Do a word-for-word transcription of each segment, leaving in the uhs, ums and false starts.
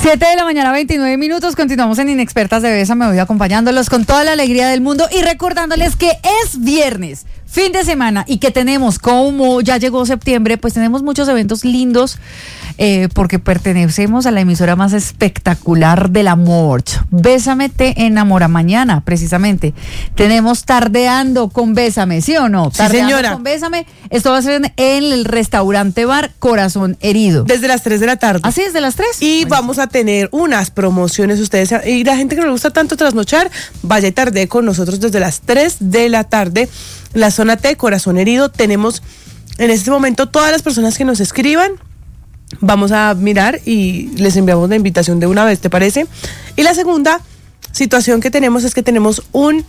siete de la mañana, veintinueve minutos. Continuamos en Inexpertas de Bésame, voy acompañándolos con toda la alegría del mundo y recordándoles que es viernes, fin de semana, y que tenemos, como ya llegó septiembre, pues tenemos muchos eventos lindos, eh, porque pertenecemos a la emisora más espectacular del amor. Bésame te enamora mañana, precisamente. Tenemos Tardeando con Bésame, ¿sí o no? Sí, Tardeando señora. con Bésame. Esto va a ser en el restaurante bar Corazón Herido. Desde las tres de la tarde. ¿Así es de las tres? Y vamos a tener unas promociones ustedes. Y la gente que no le gusta tanto trasnochar, vaya y tarde con nosotros desde las tres de la tarde. La zona T, Corazón Herido. Tenemos en este momento todas las personas que nos escriban. Vamos a mirar y les enviamos la invitación de una vez, ¿te parece? Y la segunda situación que tenemos es que tenemos un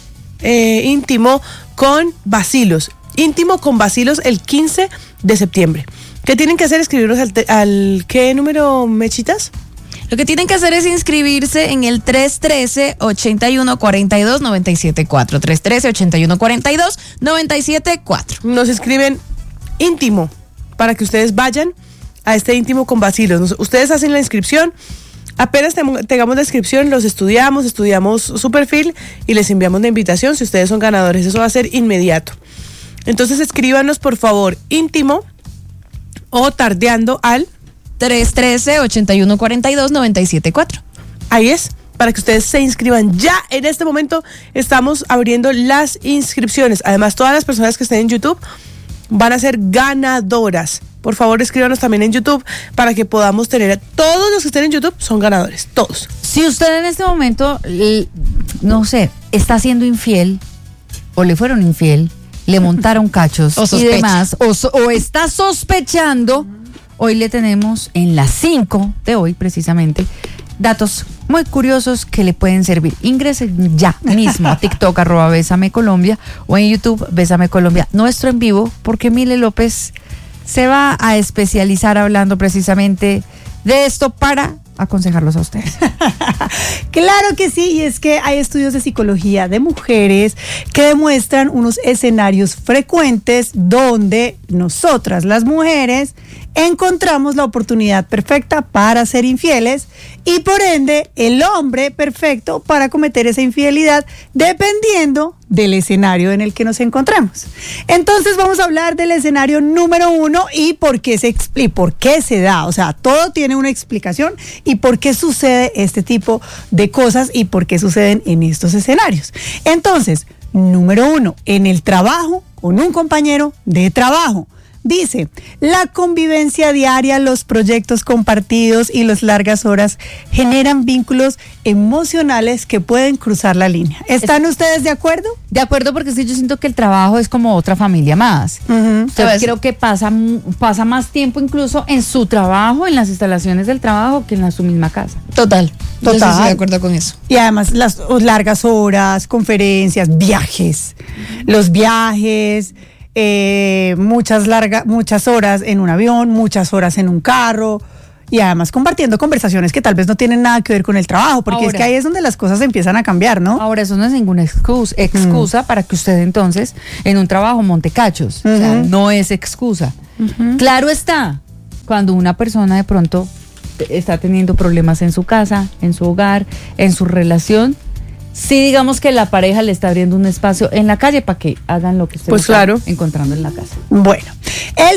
eh, íntimo con vacilos. Íntimo con vacilos el quince de septiembre. ¿Qué tienen que hacer? Escribirnos al, te- al ¿qué número, Mechitas? Lo que tienen que hacer es inscribirse en el tres uno tres, ocho uno cuatro dos, nueve siete cuatro. tres uno tres, ocho uno cuatro dos, nueve siete cuatro. Nos escriben íntimo para que ustedes vayan a este íntimo con vacilos. Nos- ustedes hacen la inscripción. Apenas tem- tengamos la inscripción, los estudiamos, estudiamos su perfil y les enviamos la invitación si ustedes son ganadores. Eso va a ser inmediato. Entonces escríbanos por favor íntimo o tardeando al, tres uno tres, ocho uno cuatro dos, nueve siete cuatro. ahí es, para que ustedes se inscriban. Ya en este momento estamos abriendo las inscripciones. Además, todas las personas que estén en YouTube van a ser ganadoras. Por favor, escríbanos también en YouTube para que podamos tener, todos los que estén en YouTube son ganadores, todos. Si usted en este momento, l- no sé, está siendo infiel o le fueron infiel, le montaron cachos O y sospecha. demás, o, so- o está sospechando, hoy le tenemos en las cinco de hoy precisamente datos muy curiosos que le pueden servir. Ingrese ya mismo a TikTok arroba Bésame Colombia o en YouTube Bésame Colombia, nuestro en vivo, porque Mile López se va a especializar hablando precisamente de esto para aconsejarlos a ustedes. Claro que sí, y es que hay estudios de psicología de mujeres que demuestran unos escenarios frecuentes donde nosotras, las mujeres, encontramos la oportunidad perfecta para ser infieles y por ende el hombre perfecto para cometer esa infidelidad dependiendo del escenario en el que nos encontremos. Entonces vamos a hablar del escenario número uno y por qué se expli- por qué se da, o sea, todo tiene una explicación y por qué sucede este tipo de cosas y por qué suceden en estos escenarios. Entonces, número uno, en el trabajo con un compañero de trabajo. Dice, la convivencia diaria, los proyectos compartidos y las largas horas generan vínculos emocionales que pueden cruzar la línea. ¿Están ustedes de acuerdo? De acuerdo, porque sí, yo siento que el trabajo es como otra familia más. Ujú. Usted ¿Sabes? creo que pasa, mu- pasa más tiempo incluso en su trabajo, en las instalaciones del trabajo, que en la, su misma casa. Total. Yo sí Total. estoy de acuerdo con eso. Y además las o- largas horas, conferencias, viajes. Los viajes, eh, muchas largas, muchas horas en un avión, muchas horas en un carro. Y además compartiendo conversaciones que tal vez no tienen nada que ver con el trabajo, porque es Ahora. que ahí es donde las cosas empiezan a cambiar, ¿no? Ahora, eso no es ninguna excusa, excusa para que usted entonces en un trabajo monte cachos. O sea, Ujú. no es excusa. Claro está, cuando una persona de pronto está teniendo problemas en su casa, en su hogar, en su relación, sí digamos que la pareja le está abriendo un espacio en la calle para que hagan lo que usted Pues está claro. encontrando en la casa. Bueno, el